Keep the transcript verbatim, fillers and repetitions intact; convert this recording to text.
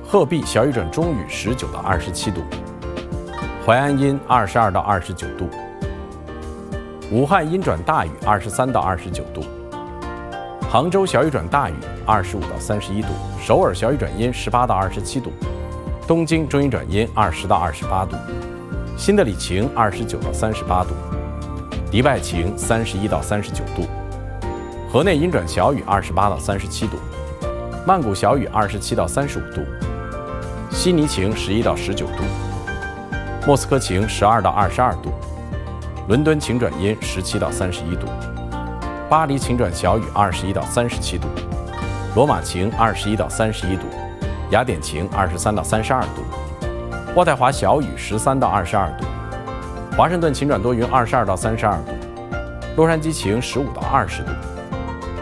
鹤壁小雨转中雨十九到二十七度，淮安阴二十二到二十九度，武汉阴转大雨二十三到二十九度，杭州小雨转大雨二十五到三十一度，首尔小雨转阴十八到二十七度，东京中阴转阴二十到二十八度，新德里晴二十九到三十八度，迪拜晴三十一到三十九度，河内阴转小雨二十八到三十七度，曼谷小雨二十七到三十五度，悉尼晴十一到十九度，莫斯科晴十二到二十二度，伦敦晴转阴十七到三十一度，巴黎晴转小雨二十一到三十七度，罗马晴二十一到三十一度，雅典晴二十三到三十二度，渥太华小雨十三到二十二度，华盛顿晴转多云二十二到三十二度，洛杉矶晴十五到二十度。